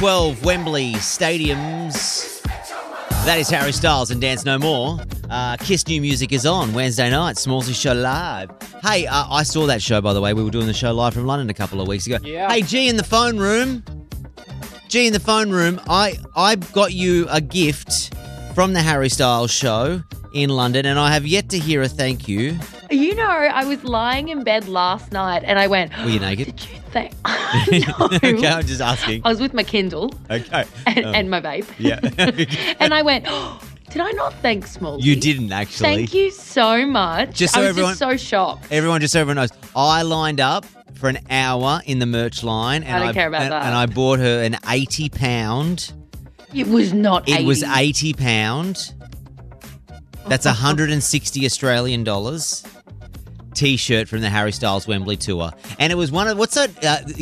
12 Wembley stadiums. That is Harry Styles and Dance No More. Kiss New Music is on Wednesday night, Smallsy Show Live. Hey, I saw that show, by the way. We were doing the show live from London a couple of weeks ago. Yeah. Hey, G in the phone room. I got you a gift from the Harry Styles show in London, and I have yet to hear a thank you. You know, I was lying in bed last night and I went, Were you naked? Did you think? No. Okay, I'm just asking. I was with my Kindle Okay. and my vape. Yeah. And I went, did I not thank Smallsy? You didn't, actually. Thank you so much. Just so I was everyone- just so shocked. Just so everyone knows, I lined up for an hour in the merch line. And I don't care about that. And I bought her an £80. It was not 80. It was £80. That's 160 Australian dollars. T-shirt from the Harry Styles Wembley tour, and it was one of what's that?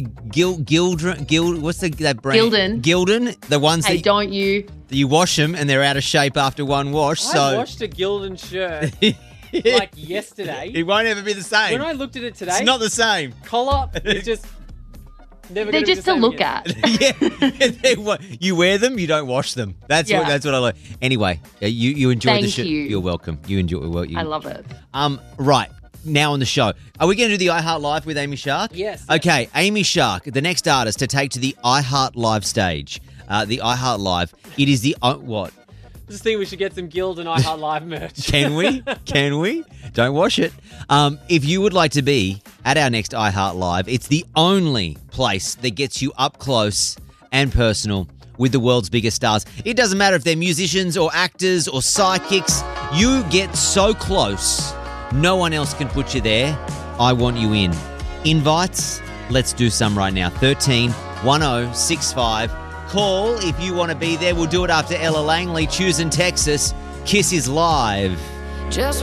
What's that brand? Gildan. The ones Hey, that don't you? you wash them and they're out of shape after one wash. I washed a Gildan shirt like yesterday. It won't ever be the same. When I looked at it today, It's not the same. collar is just never. They're gonna be just the to same look again. at. Yeah, you wear them, you don't wash them. That's Yeah. what I learned. Anyway, you enjoyed the Thank show. you. You're welcome. You enjoy what you. I love it. Right. Now on the show. Are we going to do the iHeart Live with Amy Shark? Yes. Okay, Amy Shark, the next artist to take to the iHeart Live stage. The iHeart Live. It is the... what? I just think we should get some Gildan iHeart Live merch. Can we? Can we? Don't wash it. If you would like to be at our next iHeart Live, it's the only place that gets you up close and personal with the world's biggest stars. It doesn't matter if they're musicians or actors or psychics. You get so close, no one else can put you there. I want you in. Invites? Let's do some right now. 13 1065. Call if you want to be there. We'll do it after Ella Langley, Choosing Texas. Kiss is live. Just